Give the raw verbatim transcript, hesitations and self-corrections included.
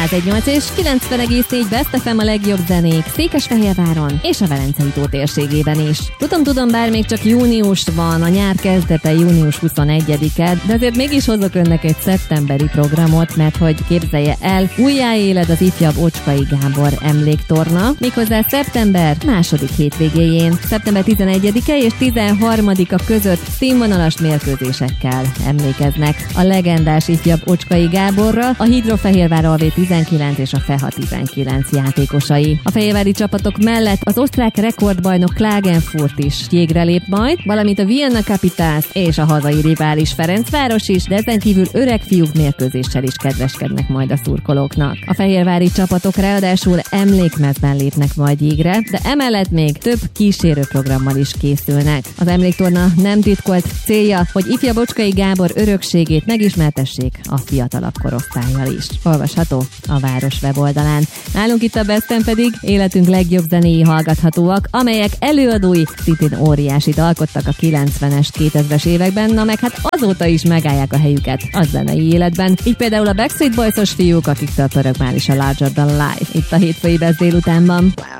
száz egy nyolc és kilencven egész négy Best ef em a legjobb zenék Székesfehérváron és a Velencei tó térségében is. Tudom, tudom, bár még csak június van, a nyár kezdete június huszonegyedike, de azért mégis hozok önnek egy szeptemberi programot, mert hogy képzelje el, újjáéled az ifjabb Ocskai Gábor emléktorna, méghozzá szeptember második hétvégéjén. Szeptember tizenegyedike és tizenharmadika között színvonalas mérkőzésekkel emlékeznek a legendás ifjabb Ocskai Gáborra, a Hidrofehérvár á vé tizenkilenc és a FEHA tizenkilenc játékosai. A fehérvári csapatok mellett az osztrák rekordbajnok Klagenfurt is jégre lép majd, valamint a Vienna Capitals és a hazai rivális Ferencváros is, de ezen kívül öreg fiúk mérkőzéssel is kedveskednek majd a szurkolóknak. A fehérvári csapatok ráadásul emlékmezben lépnek majd jégre, de emellett még több kísérő programmal is készülnek. Az emléktorna nem titkolt célja, hogy ifjabb Ocskai Gábor örökségét megismertessék a fiatalabb korosztállyal is. Olvasható a város weboldalán. Nálunk itt a Besten pedig életünk legjobb zenéi hallgathatóak, amelyek előadói szintén óriásit alkottak a kilencvenes, kétezres években, na meg hát azóta is megállják a helyüket a zenei életben. Így például a Backstreet Boys-os fiúk, akiktől pörög már is a Larger Than Life itt a hétfői Best délutánban.